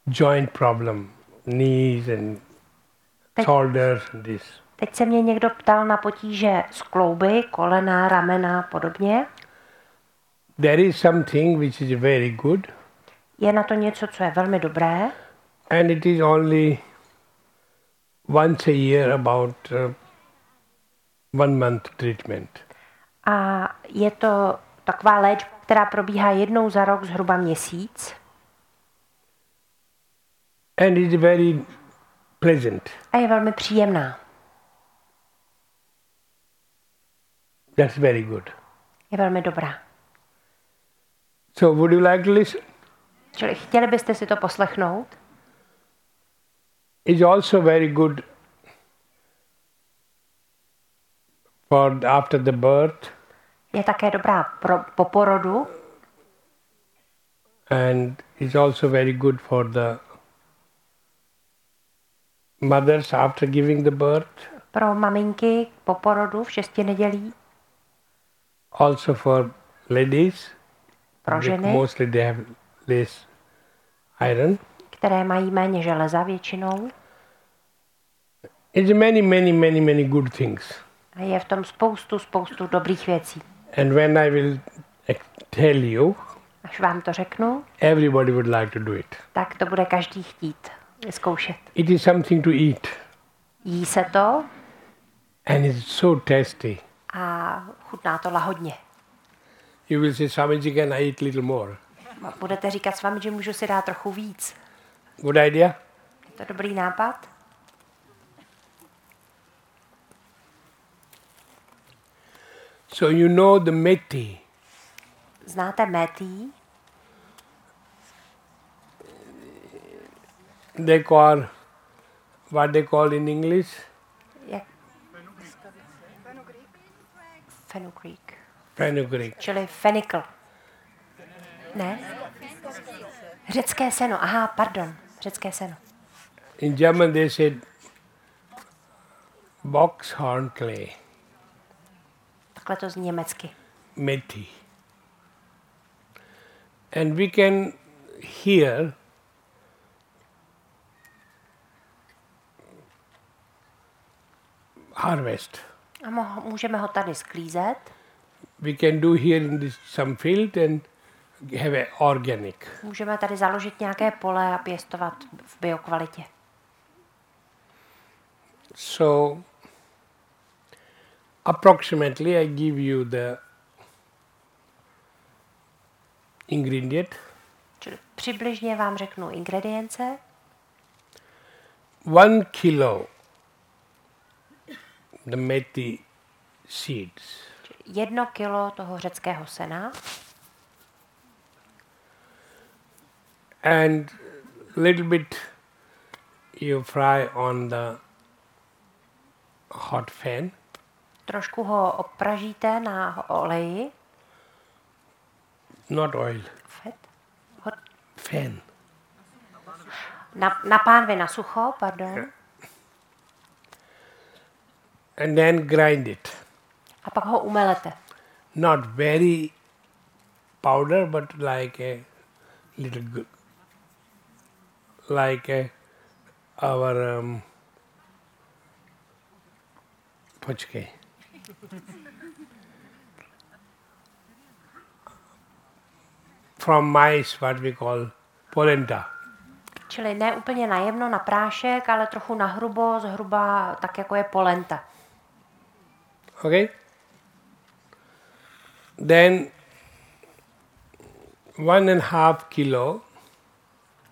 joint problem, knees and shoulders and this. Teď se mě někdo ptal na potíže z klouby, kolena, ramena a podobně. There is something which is very good. Je na to něco, co je velmi dobré. And it is only once a year about 1 month treatment. A je to taková léčba, která probíhá jednou za rok, zhruba měsíc. And it's very pleasant. A je velmi příjemná. That's very good. Je velmi dobrá. So would you like to listen? Čili chtěli byste si to poslechnout? It's also very good for after the birth. Je také dobrá po porodu. And it's also very good for the mothers after giving the birth. Pro maminky po porodu v 6 nedělí. Also for ladies. Pro ženy, mostly they have less iron. které mají méně železa většinou. It's many good things. A je v tom spoustu dobrých věcí. And when I will tell you, Až vám to řeknu, everybody would like to do it. tak to bude každý chtít zkoušet. It is something to eat. Jí se to And it's so tasty. a chutná to lahodně. You will say, Swamiji, can I eat little more? Budete říkat s vámi, že můžu si dát trochu víc. Good idea? Je to dobrý nápad? So you know the methi. Znáte métí? What they call in English? Jak? Fenugreek. Fenugreek. Čili fenikl. Ne? Řecké seno. Aha, pardon. Řecké seno. In German they said boxhorn clay. Takhle to zní německy. Methi. And we can hear harvest. A můžeme ho tady sklízet. We can do here in this some field and have a organic. Můžeme tady založit nějaké pole a pěstovat v biokvalitě. So approximately I give you the ingredient. Čili přibližně vám řeknu ingredience. 1 kilo the methi seeds. 1 kilo toho řeckého sena. And little bit you fry on the hot fan. Trošku ho opražíte na oleji. Not oil. Fat. Fan. Na pánvi na sucho, pardon. And then grind it. A pak ho umelete. Not very powder, but like a little, like our počkej. From mice, what we call polenta. Čili ne úplně najemno na prášek, ale trochu nahrubo, zhruba tak, jako je polenta. Okay? Then 1.5 kilo